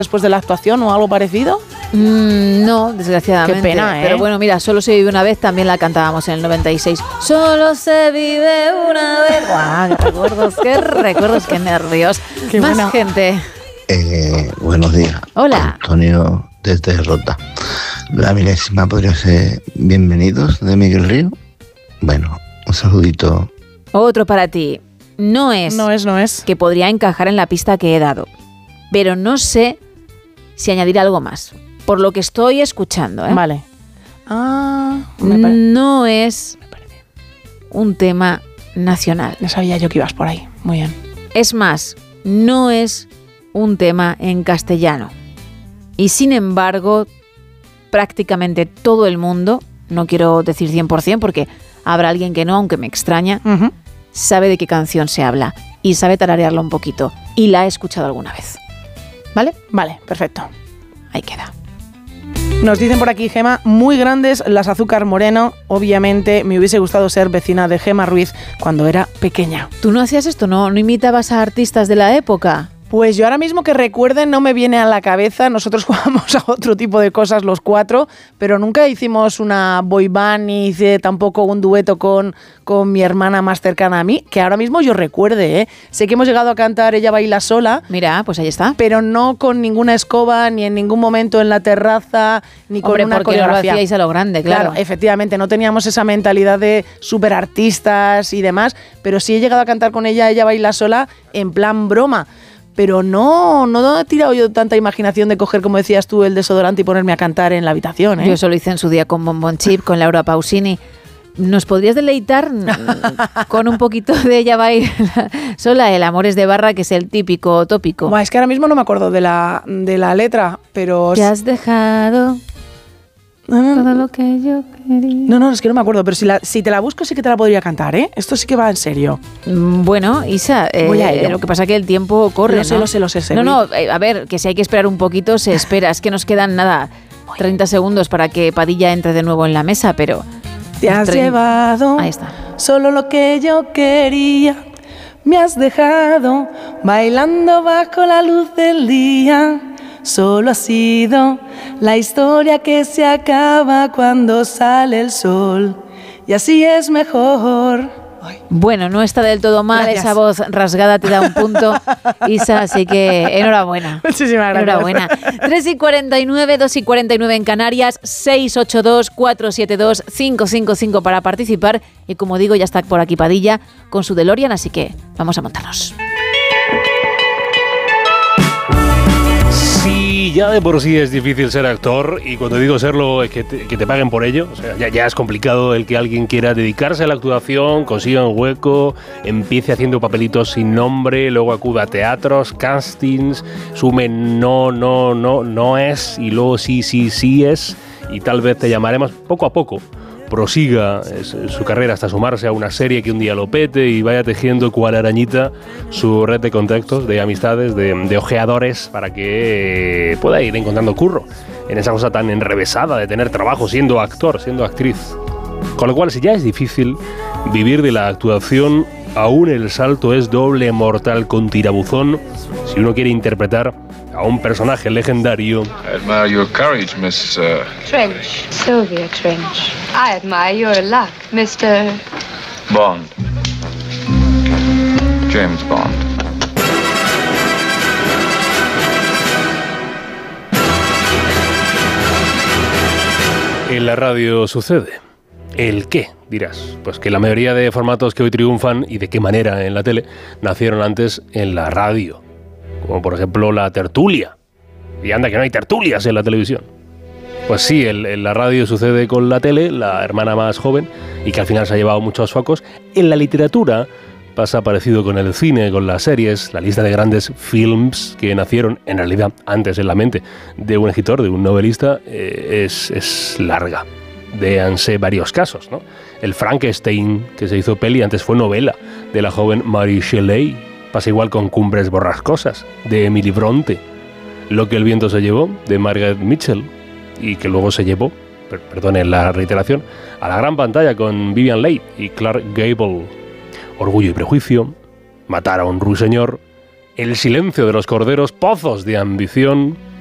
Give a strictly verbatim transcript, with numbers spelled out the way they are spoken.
después de la actuación o algo parecido? Mm, no, desgraciadamente. Qué pena, ¿eh? Pero bueno, mira, Solo se vive una vez, también la cantábamos en el noventa y seis. Solo se vive una vez. ¡Guau! ¡Qué recuerdos, qué recuerdos, qué nervios! Qué Más buena. gente. Eh, buenos días. Hola. Antonio desde Rota. La milésima podría ser Bienvenidos de Miguel Río. Bueno, un saludito. Otro para ti. No es, No es, no es. que podría encajar en la pista que he dado, pero no sé si añadir algo más, por lo que estoy escuchando, ¿eh? Vale. Ah, me pare- No es me parece. un tema nacional. No sabía yo que ibas por ahí. Muy bien. Es más, no es un tema en castellano. Y sin embargo, prácticamente todo el mundo, no quiero decir cien por ciento porque habrá alguien que no, aunque me extraña, Uh-huh. sabe de qué canción se habla y sabe tararearla un poquito y la he escuchado alguna vez. ¿Vale? Vale, perfecto. Ahí queda. Nos dicen por aquí, Gema, muy grandes las Azúcar Moreno. Obviamente me hubiese gustado ser vecina de Gema Ruiz cuando era pequeña. ¿Tú no hacías esto? ¿No, no imitabas a artistas de la época? Pues yo ahora mismo que recuerden no me viene a la cabeza. Nosotros jugamos a otro tipo de cosas los cuatro, pero nunca hicimos una boy band ni hice tampoco un dueto con, con mi hermana más cercana a mí, que ahora mismo yo recuerde, ¿eh? Sé que hemos llegado a cantar Ella baila sola, Mira, pues ahí está. pero no con ninguna escoba, ni en ningún momento en la terraza, ni con Hombre, una porque no lo coreografía. hacíais a lo grande, claro. Efectivamente, no teníamos esa mentalidad de super artistas y demás, pero sí he llegado a cantar con ella, Ella baila sola, en plan broma. Pero no, no he tirado yo tanta imaginación de coger, como decías tú, el desodorante y ponerme a cantar en la habitación, ¿eh? Yo eso lo hice en su día con Bonbon Chip, con Laura Pausini. ¿Nos podrías deleitar con un poquito de Ella baila sola? El Amores de Barra, que es el típico tópico. Buah, es que ahora mismo no me acuerdo de la, de la letra, pero... Te has dejado todo lo que yo quería. No, no, es que no me acuerdo, pero si, la, si te la busco sí que te la podría cantar, ¿eh? Esto sí que va en serio. Bueno, Isa, eh, Voy a ello. lo que pasa es que el tiempo corre, Lo sé, ¿no? lo sé, lo sé, sé. No, no, eh, a ver, que si hay que esperar un poquito, se espera. Es que nos quedan, nada, treinta segundos para que Padilla entre de nuevo en la mesa, pero... Te has Tre- llevado Ahí está. solo lo que yo quería. Me has dejado bailando bajo la luz del día. Solo ha sido la historia que se acaba cuando sale el sol. Y así es mejor. Bueno, no está del todo mal, Gracias. esa voz rasgada te da un punto, Isa, así que enhorabuena. Muchísimas gracias. Enhorabuena. tres y cuarenta y nueve, dos y cuarenta y nueve en Canarias, seis ocho dos, cuatro siete dos, cinco cinco cinco para participar. Y como digo, ya está por aquí Padilla con su DeLorean, así que vamos a montarnos. Sí, ya de por sí es difícil ser actor, y cuando digo serlo es que te, que te paguen por ello. O sea, ya, ya es complicado el que alguien quiera dedicarse a la actuación, consiga un hueco, empiece haciendo papelitos sin nombre, luego acuda a teatros, castings, sume no, no, no, no es, y luego sí, sí, sí es, y tal vez te llamaremos poco a poco. Prosiga es, su carrera hasta sumarse a una serie que un día lo pete y vaya tejiendo cual arañita su red de contactos, de amistades, de, de ojeadores, para que pueda ir encontrando curro en esa cosa tan enrevesada de tener trabajo siendo actor, siendo actriz. Con lo cual, si ya es difícil vivir de la actuación, aún el salto es doble mortal con tirabuzón si uno quiere interpretar a un personaje legendario. I admire your courage, Miss... Uh... Trench. Sylvia Trench. I admire your luck, Mister Bond. James Bond. En la radio sucede. ¿El qué? Dirás. Pues que la mayoría de formatos que hoy triunfan, y de qué manera en la tele, nacieron antes en la radio. Como por ejemplo la tertulia. Y anda que no hay tertulias en la televisión. Pues sí, el, en la radio sucede con la tele, la hermana más joven, y que al final se ha llevado muchos focos. En la literatura pasa parecido con el cine, con las series, la lista de grandes films que nacieron, en realidad, antes en la mente de un escritor, de un novelista, eh, es, es larga. Véanse varios casos, ¿no? El Frankenstein, que se hizo peli, antes fue novela, de la joven Mary Shelley. Pasa igual con Cumbres borrascosas, de Emily Bronte. Lo que el viento se llevó, de Margaret Mitchell, y que luego se llevó, per- perdonen la reiteración, a la gran pantalla con Vivian Leigh y Clark Gable. Orgullo y prejuicio, Matar a un ruiseñor, El silencio de los corderos, pozos de ambición.